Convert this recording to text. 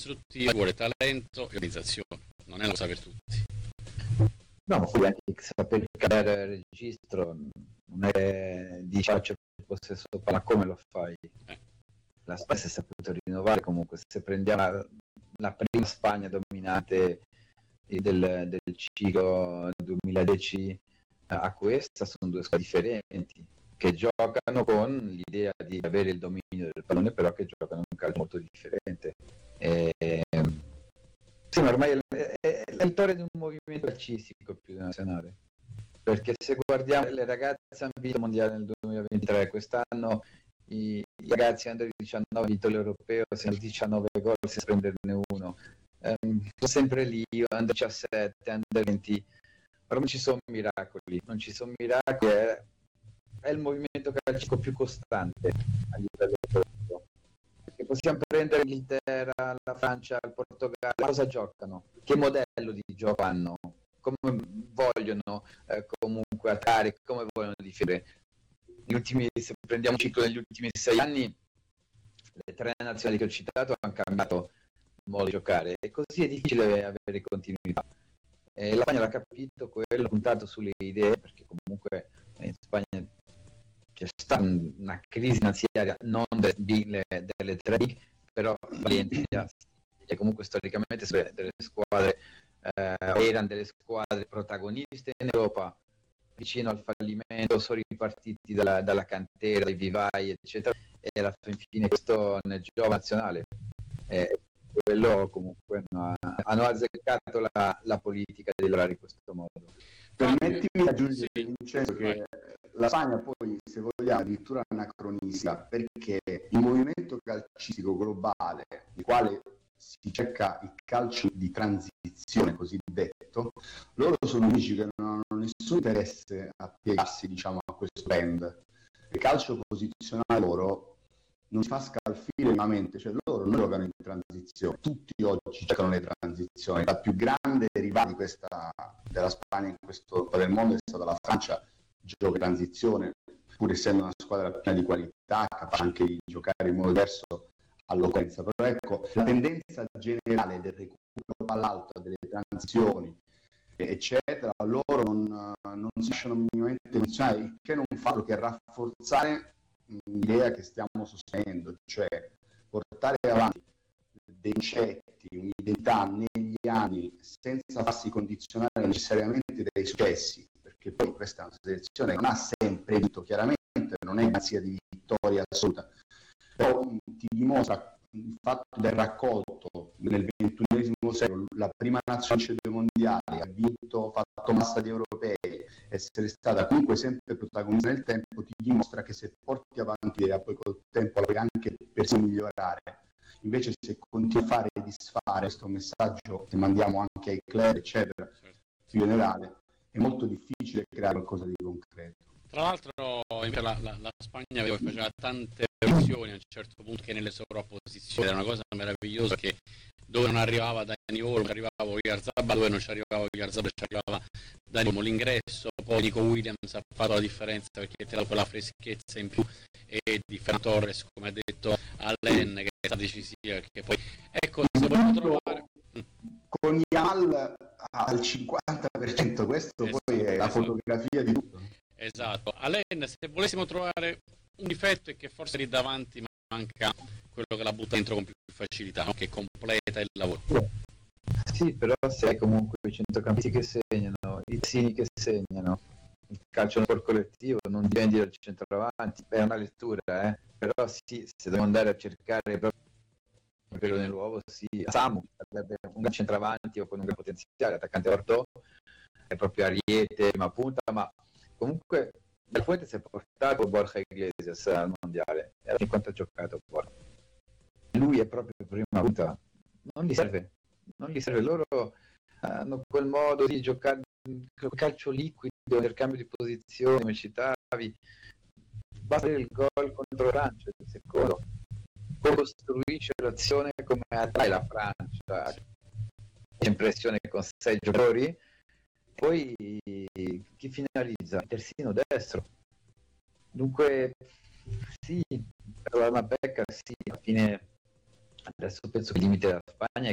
costruttiva vuole talento e organizzazione, non è una cosa per tutti. No, ma poi anche saper cambiare il registro non è di faccio il possesso palla come lo fai. La Spagna si è saputo rinnovare comunque. Se prendiamo la prima Spagna dominante del ciclo 2010 a questa, sono due squadre differenti che giocano con l'idea di avere il dominio del pallone, però che giocano un calcio molto differente. Sì, ma ormai è l'autore di un movimento calcistico più nazionale, perché se guardiamo le ragazze hanno vinto il mondiale nel 2023, quest'anno i ragazzi under 19 hanno vinto l'europeo, sono 19 gol senza prenderne uno, sono sempre lì, under 17, under 20, però non ci sono miracoli, è il movimento calcistico più costante a livello europeo. Perché possiamo prendere l'Inghilterra, la Francia, il Portogallo, cosa giocano? Che modello di gioco hanno? Come vogliono comunque attaccare, come vogliono difendere? Se prendiamo un ciclo negli ultimi 6 anni, le 3 nazionali che ho citato hanno cambiato il modo di giocare e così è difficile avere continuità. La Spagna l'ha capito, quello ha puntato sulle idee, perché comunque in Spagna c'è stata una crisi finanziaria non delle 3 big, però Valencia, che comunque storicamente delle squadre erano delle squadre protagoniste in Europa, vicino al fallimento, sono ripartiti dalla cantera, dai vivai, eccetera, e alla fine questo nel gioco nazionale. Quello comunque hanno azzeccato la politica di lavorare in questo modo. Permettimi di aggiungere, Vincenzo, che la Spagna poi, se vogliamo, addirittura anacronistica, perché il movimento calcistico globale, il quale si cerca il calcio di transizione cosiddetto, loro sono unici che non hanno nessun interesse a piegarsi, diciamo, a questo trend. Il calcio posizionale loro non si fa scalfire minimamente, cioè loro non giocano in transizione, tutti oggi giocano le transizioni. La più grande rivale della Spagna in questo del mondo è stata la Francia, gioca in transizione, pur essendo una squadra piena di qualità, capace anche di giocare in modo diverso all'occorrenza. Però ecco, la tendenza generale del recupero all'alto, delle transizioni, eccetera, loro non si lasciano minimamente funzionare, il che non fa altro che rafforzare l'idea che stiamo sostenendo, cioè portare avanti dei concetti, un'identità negli anni senza farsi condizionare necessariamente dai successi, perché poi questa è una selezione che non ha sempre vinto, chiaramente non è garanzia di vittoria assoluta, però ti dimostra il fatto del raccolto nel XXI secolo, la prima nazione dei mondiali, ha vinto, fatto massa di europei, essere stata comunque sempre protagonista nel tempo, ti dimostra che se porti avanti l'idea, poi col tempo la puoi anche persino migliorare. Invece se continui a fare e disfare questo messaggio che mandiamo anche ai club, eccetera, in generale, è molto difficile creare qualcosa di concreto. Tra l'altro la Spagna vedo che faceva tante versioni a un certo punto che nelle sovrapposizioni, era una cosa meravigliosa, che dove non arrivava Dani Olmo, arrivava Oyarzabal, dove non ci arrivava Oyarzabal ci arrivava Dani Olmo. L'ingresso poi Nico Williams ha fatto la differenza, perché ti dà quella freschezza in più, e di Ferran Torres, come ha detto Allen, che è stata decisiva, che poi ecco, se vogliamo trovare con Yamal al 50%, questo poi è la fotografia di tutto. Esatto. Allen, se volessimo trovare un difetto è che forse lì davanti manca quello che la butta dentro con più facilità, no? Che completa il lavoro. Sì, però se hai comunque i centrocampisti che segnano, i terzini che segnano, il calcio nel collettivo, non dipendi dal centravanti, è una lettura, però sì, se dobbiamo andare a cercare proprio quello nell'uovo, sì, Samu sarebbe un gran centravanti o con un gran potenziale, attaccante orto, è proprio Ariete, prima punta, ma comunque Dal Fuente si è portato Borja Iglesias al mondiale, era 50 giocato Borja. Lui è proprio prima punta, non gli serve, loro hanno quel modo di giocare, calcio liquido nel cambio di posizione, come citavi, basta il gol contro Francia, il secondo, poi costruisce l'azione come attrae la Francia, c'è impressione con 6 giocatori, poi chi finalizza? Il terzino destro. Dunque sì, per la Becca sì, alla fine adesso penso che il limite della Spagna è